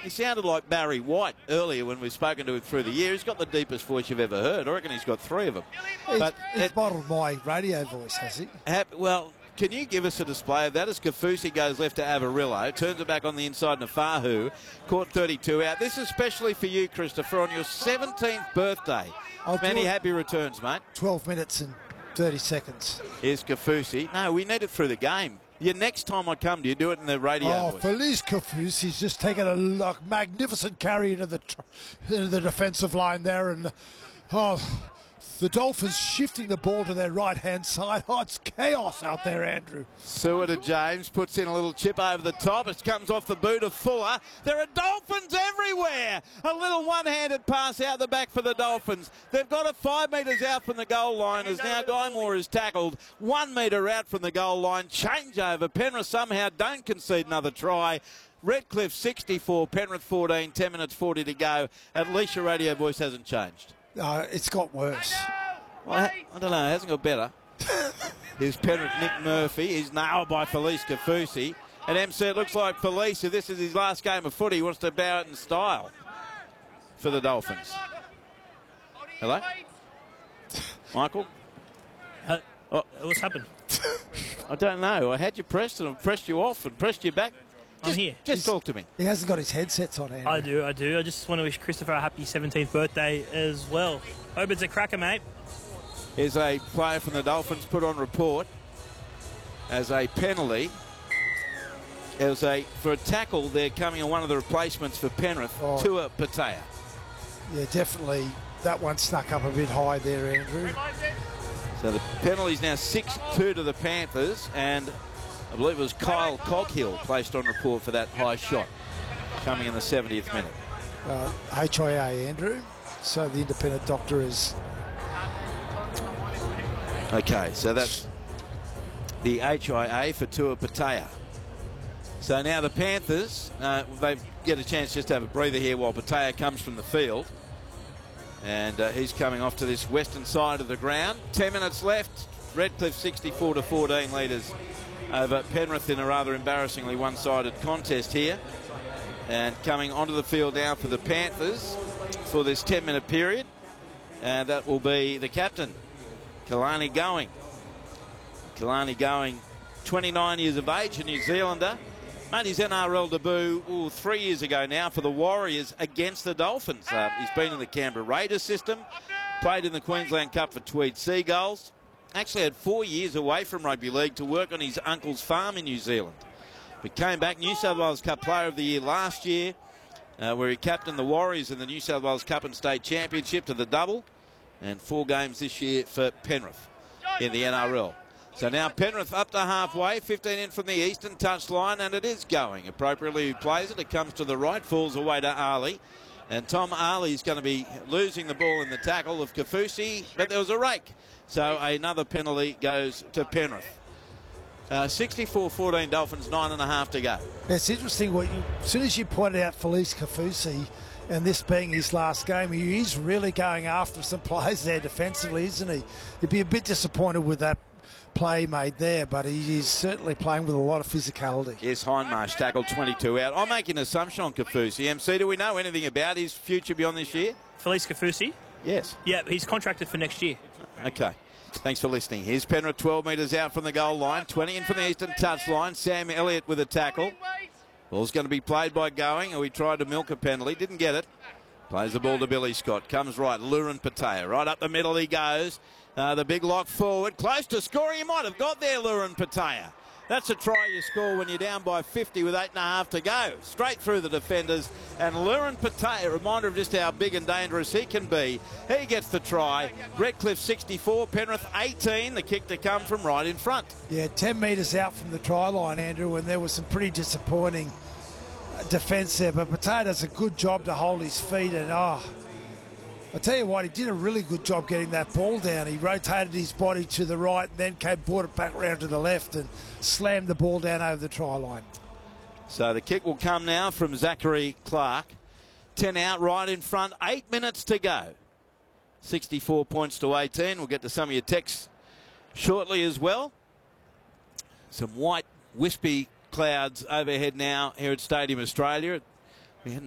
He sounded like Barry White earlier when we've spoken to him through the year. He's got the deepest voice you've ever heard. I reckon he's got 3 of them. He's bottled my radio voice, has he? Well, can you give us a display of that as Kaufusi goes left to Avarillo, turns it back on the inside to Fahu, caught 32 out. This is especially for you, Christopher, on your 17th birthday. Many happy returns, mate. 12 minutes and 30 seconds. Here's Kaufusi. No, we need it through the game. Next time I come to you, do it in the radio voice. Felice Kaufusi's just taken a magnificent carry into the defensive line there, and the Dolphins shifting the ball to their right-hand side. It's chaos out there, Andrew. Sewer to James, puts in a little chip over the top. It comes off the boot of Fuller. There are Dolphins everywhere. A little one-handed pass out the back for the Dolphins. They've got it 5 metres out from the goal line as now Guy Moore is tackled. 1 metre out from the goal line. Changeover. Penrith somehow don't concede another try. Redcliffe 64, Penrith 14, 10 minutes 40 to go. At least your radio voice hasn't changed. It's got worse. Well, I don't know. It hasn't got better. Here's Penrith Nick Murphy. He's nailed by Felice Kaufusi. And MC, it looks like Felice, if this is his last game of footy, he wants to bow it in style for the Dolphins. Hello? Michael? What's happened? I don't know. I had you pressed and I pressed you off and pressed you back. I'm here. Just talk to me. He hasn't got his headsets on, Andrew. I do. I just want to wish Christopher a happy 17th birthday as well. Hope it's a cracker, mate. Here's a player from the Dolphins put on report as a penalty. For a tackle, they're coming on one of the replacements for Penrith, Tua Patea. Yeah, definitely. That one snuck up a bit high there, Andrew. So the penalty's now 6-2 to the Panthers, and I believe it was Kyle Coghill placed on report for that high shot coming in the 70th minute. HIA, Andrew. So the independent doctor is... Okay, so that's the HIA for Tua Patea. So now the Panthers, they get a chance just to have a breather here while Patea comes from the field. And he's coming off to this western side of the ground. 10 minutes left. Redcliffe 64-14 leaders over Penrith in a rather embarrassingly one-sided contest here. And coming onto the field now for the Panthers for this 10-minute period. And that will be the captain, Kalani Going. Kalani Going, 29 years of age, a New Zealander. Made his NRL debut 3 years ago now for the Warriors against the Dolphins. He's been in the Canberra Raiders system, played in the Queensland Cup for Tweed Seagulls. Actually had 4 years away from rugby league to work on his uncle's farm in New Zealand. But came back, New South Wales Cup Player of the Year last year, where he captained the Warriors in the New South Wales Cup and State Championship to the double. And 4 games this year for Penrith in the NRL. So now Penrith up to halfway, 15 in from the eastern touchline, and it is going. Appropriately who plays it, it comes to the right, falls away to Ali. And Tom Ali is going to be losing the ball in the tackle of Kaufusi, but there was a rake. So another penalty goes to Penrith. 64-14 Dolphins, 9.5 to go. It's interesting, as soon as you pointed out Felice Kaufusi, and this being his last game, he is really going after some players there defensively, isn't he? He'd be a bit disappointed with that play made there, but he is certainly playing with a lot of physicality. Yes, Hindmarsh tackled 22 out. I'll make an assumption on Kaufusi. MC, do we know anything about his future beyond this year? Felice Kaufusi? Yes. Yeah, he's contracted for next year. Okay. Thanks for listening. Here's Penrith 12 metres out from the goal line, 20 in from the eastern touchline. Sam Elliott with a tackle. Ball's going to be played by Going, who he tried to milk a penalty, didn't get it. Plays the ball to Billy Scott. Comes right, Lurin Patea. Right up the middle he goes. The big lock forward. Close to scoring. He might have got there, Lurin Patea. That's a try you score when you're down by 50 with 8.5 to go. Straight through the defenders. And Lurin Patea, a reminder of just how big and dangerous he can be. He gets the try. Redcliffe 64, Penrith 18. The kick to come from right in front. Yeah, 10 metres out from the try line, Andrew, and there was some pretty disappointing defence there. But Patea does a good job to hold his feet. And, I tell you what, he did a really good job getting that ball down. He rotated his body to the right and then brought it back round to the left and slammed the ball down over the try line. So the kick will come now from Zachary Clark. 10 out, right in front, 8 minutes to go. 64 points to 18. We'll get to some of your texts shortly as well. Some white, wispy clouds overhead now here at Stadium Australia.